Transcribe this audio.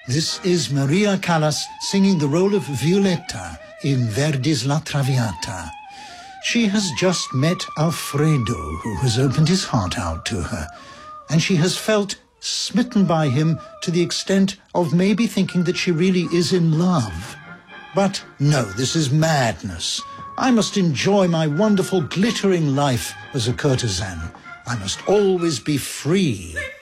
This is Maria Callas singing the role of Violetta in Verdi's La Traviata. She has just met Alfredo, who has opened his heart out to her, and she has felt smitten by him to the extent of maybe thinking that she really is in love. But no, this is madness. I must enjoy my wonderful glittering life as a courtesan. I must always be free.